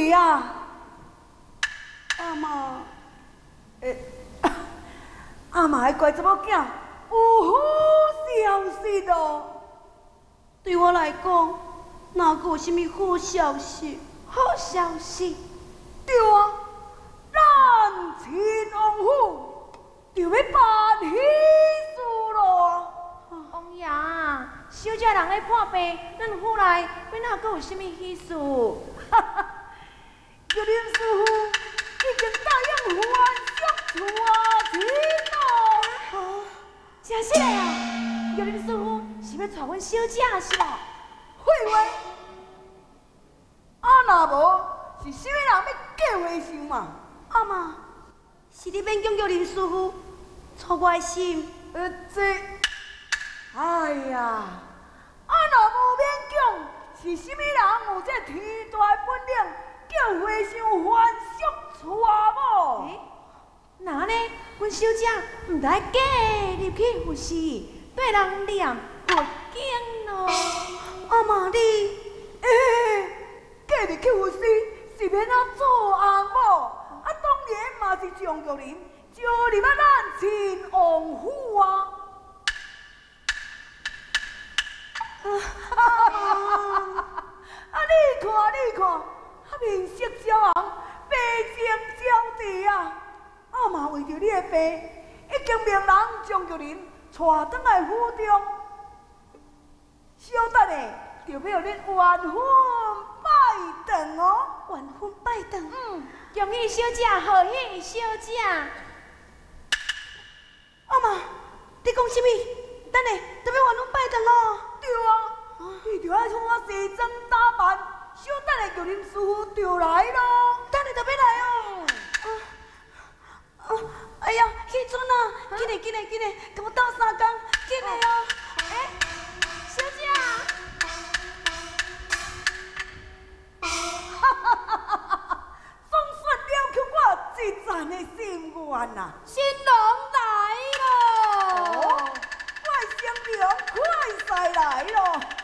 是啊，阿妈，阿妈的乖查某囝有好消息咯。对我来讲，哪个有啥物好消息？ 好消息， 对啊，咱秦王府就要办喜事咯。 王爷，小姐人咧破病，咱府内要哪阁有啥物喜事？ 玉林师傅已经答应还俗娶亲咯。 真实的啊！玉林师傅是要娶阮小姐是无？ 废话，若无是啥物人要嫁花想嘛？ 阿妈，是你勉强玉林师傅娶我的心？ 哎呀，若无勉强，是啥物人有这天大本领，叫花想还俗娶某？ 那呢，阮小姐毋知嫁入去服侍，对人念佛经咯。 阿妈你，嫁入去服侍，是免怎做翁某？当然嘛是将玉林招入咱秦王府啊！你看，面色骄红，白情娇地啊！阿妈为着你的病，已经命人将玉林带转来府中。小等下就要恁完婚拜堂哦！ 完婚拜堂，恭喜小姐，贺喜小姐！ 阿妈，你讲什么？等下就要完婚拜堂哦？对啊，你就爱替我西装打扮，小等下玉林师傅就来咯。等下就要来哦。哎呀，迄阵啊，紧嘞，给我斗三工，紧嘞哦。 小姐， 总算了却我一赞的心愿呐！ 新郎来咯！ 外甥娘快快来咯！